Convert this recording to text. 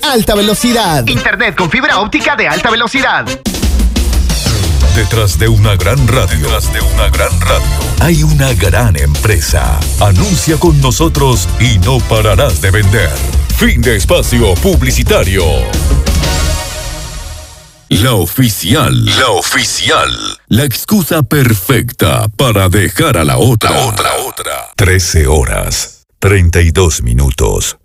alta velocidad. Internet con fibra óptica de alta velocidad. Detrás de una gran radio, hay una gran empresa. Anuncia con nosotros y no pararás de vender. Fin de espacio publicitario. La oficial. La excusa perfecta para dejar a la otra. 13 horas, 32 minutos.